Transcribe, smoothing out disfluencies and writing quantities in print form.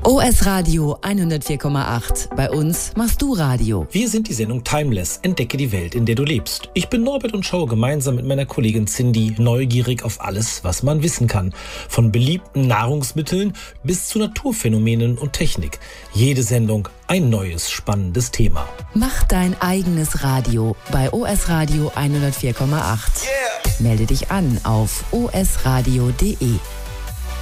OS Radio 104,8. Bei uns machst du Radio. Wir sind die Sendung Timeless. Entdecke die Welt, in der du lebst. Ich bin Norbert und schaue gemeinsam mit meiner Kollegin Cindy neugierig auf alles, was man wissen kann. Von beliebten Nahrungsmitteln bis zu Naturphänomenen und Technik. Jede Sendung ein neues, spannendes Thema. Mach dein eigenes Radio bei OS Radio 104,8. Melde dich an auf osradio.de.